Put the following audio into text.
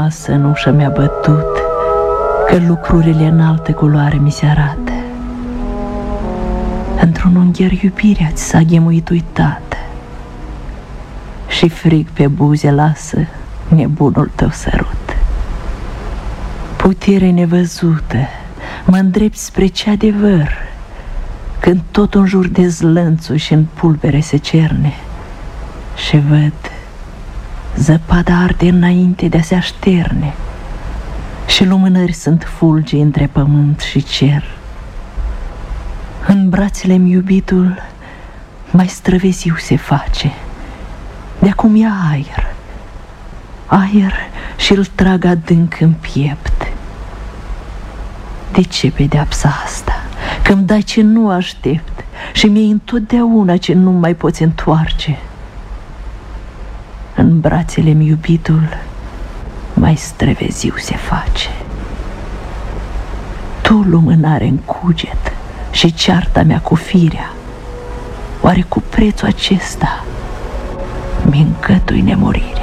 frumoasă în ușă mi-a bătut, că lucrurile în altă culoare mi se arată. Într-un ungher iubirea ți s-a ghemuit uitată și frig pe buze lasă nebunul tău sărut. Putere nevăzută mă îndrept spre ce adevăr, când tot în jur de zlănțul și în pulbere se cerne și văd zăpada arde înainte de a se așterne și lumânări sunt fulgi între pământ și cer. În brațele-mi iubitul mai străveziu se face, de-acum ia aer și-l trag adânc în piept. De ce pedeapsa asta, că-mi dai ce nu aștept și mi-e întotdeauna ce nu mai poți întoarce? În brațele-mi iubitul mai străveziu se face. Tu, lumânare în cuget și cearta mea cu firea, oare cu prețul acesta mi-încătui nemurirea?